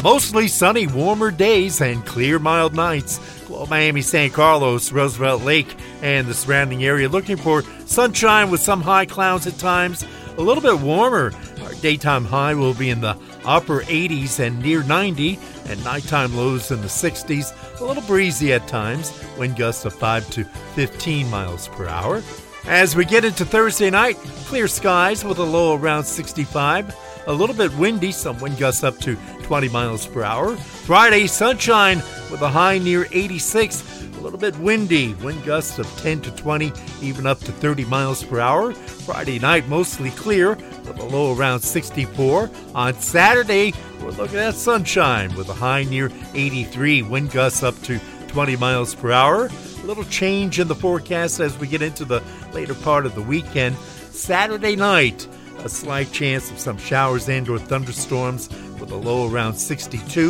Mostly sunny, warmer days and clear, mild nights. Well, Miami, San Carlos, Roosevelt Lake, and the surrounding area looking for sunshine with some high clouds at times. A little bit warmer. Our daytime high will be in the upper 80s and near 90, and nighttime lows in the 60s. A little breezy at times. Wind gusts of 5 to 15 miles per hour. As we get into Thursday night, clear skies with a low around 65. A little bit windy, some wind gusts up to 20 miles per hour. Friday, sunshine with a high near 86. A little bit windy, wind gusts of 10 to 20, even up to 30 miles per hour. Friday night, mostly clear with a low around 64. On Saturday, we're looking at sunshine with a high near 83, wind gusts up to 20 miles per hour. A little change in the forecast as we get into the later part of the weekend. Saturday night, a slight chance of some showers and or thunderstorms with a low around 62,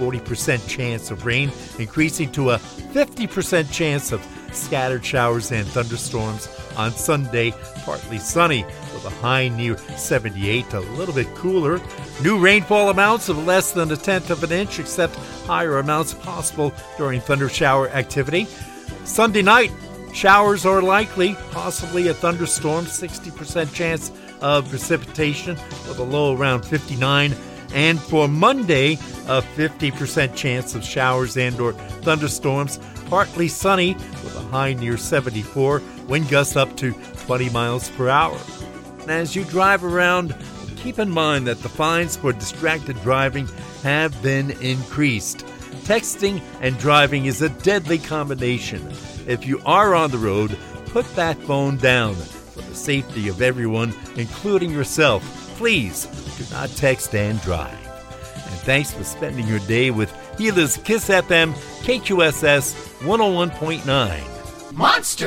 40% chance of rain, increasing to a 50% chance of scattered showers and thunderstorms. On Sunday, partly sunny with a high near 78, a little bit cooler. New rainfall amounts of less than 1/10 of an inch, except higher amounts possible during thunder shower activity. Sunday night, showers are likely, possibly a thunderstorm, 60% chance of precipitation with a low around 59. And for Monday, a 50% chance of showers and or thunderstorms, partly sunny with a high near 74, wind gusts up to 20 miles per hour. And as you drive around, keep in mind that the fines for distracted driving have been increased. Texting and driving is a deadly combination. If you are on the road, put that phone down. For the safety of everyone, including yourself, please do not text and drive. And thanks for spending your day with Gila's Kiss FM KQSS 101.9. Monster!